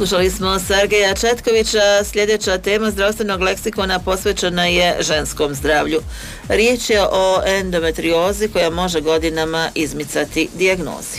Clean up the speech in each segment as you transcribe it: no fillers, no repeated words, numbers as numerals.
Slušali smo Sergeja Četkovića. Sljedeća tema zdravstvenog leksikona posvećena je ženskom zdravlju. Riječ je o endometriozi koja može godinama izmicati dijagnozi.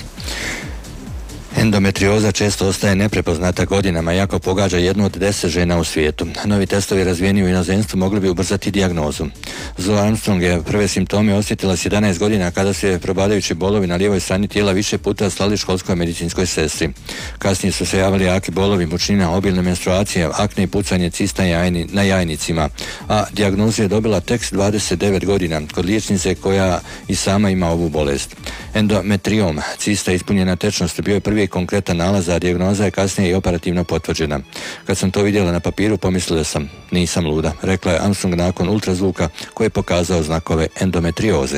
Endometrioza često ostaje neprepoznata godinama, iako pogađa 1 od 10 žena u svijetu. Novi testovi razvijeni u inozemstvu mogli bi ubrzati dijagnozu. Zoe Armstrong je prve simptome osjetila s 11 godina kada su je probadajući bolovi na lijevoj strani tijela više puta slali školskoj medicinskoj sestri. Kasnije su se javili jaki bolovi, mučnina, obilne menstruacije, akne i pucanje cista na jajnicima, a dijagnozu je dobila tek s 29 godina kod liječnice koja i sama ima ovu bolest. Endometriom, cista ispunjena tečnost, bio je prvi konkretan nalaz, a dijagnoza je kasnije i operativno potvrđena. Kad sam to vidjela na papiru, pomislila sam, nisam luda, rekla je Armstrong nakon ultrazvuka koji je pokazao znakove endometrioze.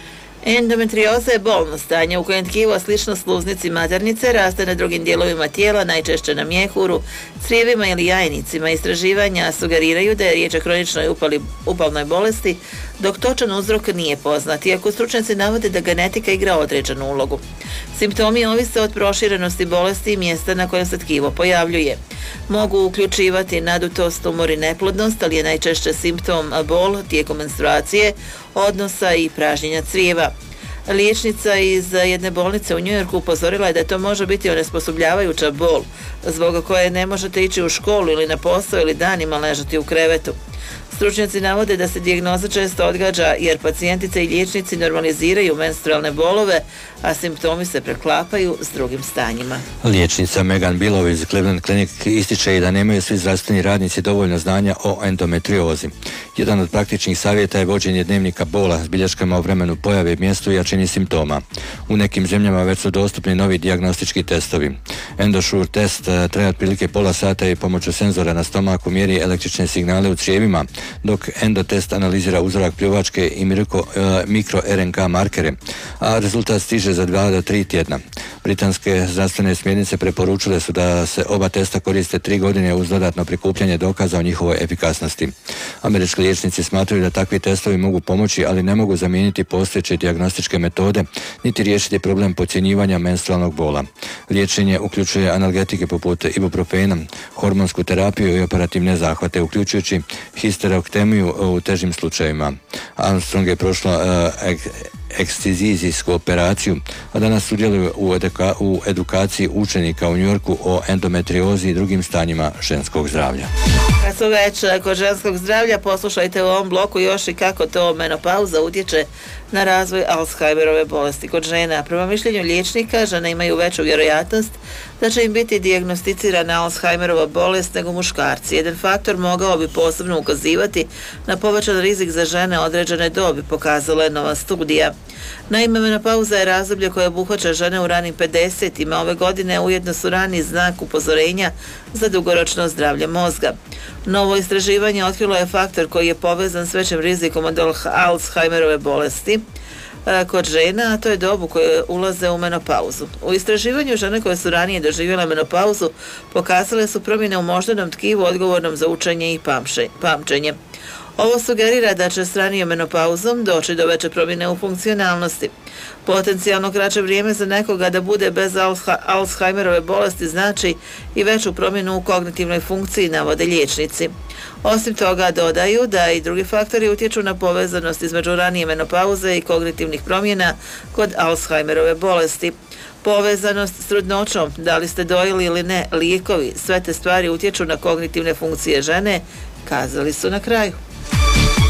Endometrioza je bolno stanje u kojem tkivo slično sluznici maternice raste na drugim dijelovima tijela, najčešće na mjehuru, crijevima ili jajnicima. Istraživanja sugeriraju da je riječ o kroničnoj upalnoj bolesti, dok točan uzrok nije poznat, iako stručnjaci navode da genetika igra određenu ulogu. Simptomi ovise od proširenosti bolesti i mjesta na kojem se tkivo pojavljuje. Mogu uključivati nadutost, tumor i neplodnost, ali je najčešće simptom bol tijekom menstruacije, odnosa i pražnjenja crijeva. Liječnica iz jedne bolnice u New Yorku upozorila je da to može biti onesposobljavajuća bol, zbog koje ne možete ići u školu ili na posao ili danima ležati u krevetu. Stručnjaci navode da se dijagnoza često odgađa jer pacijentice i liječnici normaliziraju menstrualne bolove, a simptomi se preklapaju s drugim stanjima. Liječnica Megan Bilov iz Cleveland Clinic ističe i da nemaju svi zdravstveni radnici dovoljno znanja o endometriozi. Jedan od praktičnih savjeta je vođenje dnevnika bola s bilješkama o vremenu pojave, mjestu i jačini simptoma. U nekim zemljama već su dostupni novi dijagnostički testovi. EndoSure test traje otprilike pola sata i pomoću senzora na stomaku mjeri električne signale u crijevima, dok endotest analizira uzorak pljuvačke i mikro RNK markere, a rezultat stiže za 2 do 3 tjedna. Britanske zdravstvene smjernice preporučile su da se oba testa koriste 3 godine uz dodatno prikupljanje dokaza o njihovoj efikasnosti. Američki liječnici smatraju da takvi testovi mogu pomoći, ali ne mogu zamijeniti postojeće dijagnostičke metode, niti riješiti problem podcjenjivanja menstrualnog bola. Liječenje uključuje analgetike poput ibuprofena, hormonsku terapiju i operativne zahvate, uključujući histerektomiju u težim slučajevima. Armstrong je prošla ekscizijsku operaciju, a danas sudjeluje u edukaciji učenika u New Yorku o endometriozi i drugim stanjima ženskog zdravlja. Kad su već kod ženskog zdravlja, poslušajte u ovom bloku još i kako to menopauza utječe na razvoj Alzheimerove bolesti kod žena. Prema mišljenju liječnika, žene imaju veću vjerojatnost da će im biti dijagnosticirana Alzheimerova bolest nego muškarci. Jedan faktor mogao bi posebno ukazivati na povećan rizik za žene određene dobi, pokazala je nova studija. Naime, menopauza je razdoblje koje obuhvaća žene u ranim 50-ima. Ove godine ujedno su rani znak upozorenja za dugoročno zdravlje mozga. Novo istraživanje otkrilo je faktor koji je povezan s većim rizikom od Alzheimerove bolesti kod žena, a to je dobu koje ulaze u menopauzu. U istraživanju žene koje su ranije doživjele menopauzu pokazale su promjene u moždanom tkivu odgovornom za učenje i pamćenje. Ovo sugerira da će s ranijom menopauzom doći do veće promjene u funkcionalnosti. Potencijalno kraće vrijeme za nekoga da bude bez Alzheimerove bolesti znači i veću promjenu u kognitivnoj funkciji, navode liječnici. Osim toga, dodaju da i drugi faktori utječu na povezanost između ranije menopauze i kognitivnih promjena kod Alzheimerove bolesti. Povezanost s trudnoćom, da li ste dojili ili ne, lijekovi, sve te stvari utječu na kognitivne funkcije žene, kazali su na kraju.